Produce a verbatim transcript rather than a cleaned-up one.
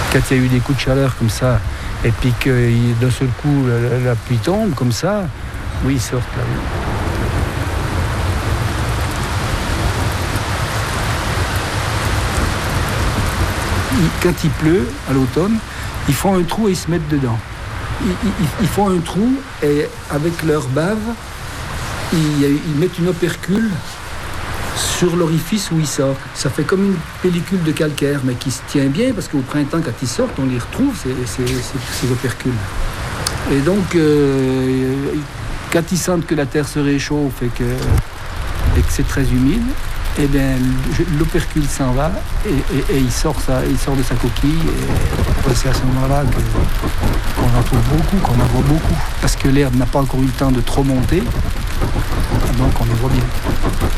quand il y a eu des coups de chaleur comme ça, et puis que d'un seul coup la, la pluie tombe comme ça, oui, ils sortent là. Ils, quand il pleut à l'automne, ils font un trou et ils se mettent dedans. Ils, ils, ils font un trou et avec leur bave, ils, ils mettent une opercule sur l'orifice où ils sortent. Ça fait comme une pellicule de calcaire, mais qui se tient bien, parce qu'au printemps, quand ils sortent, on les retrouve, ces, ces, ces, ces opercules. Et donc, euh, quand ils sentent que la terre se réchauffe et que, et que c'est très humide, eh bien, l'opercule s'en va et, et, et il, sort ça, il sort de sa coquille. Et c'est à ce moment-là que, qu'on en trouve beaucoup, qu'on en voit beaucoup. Parce que l'herbe n'a pas encore eu le temps de trop monter, donc on les voit bien.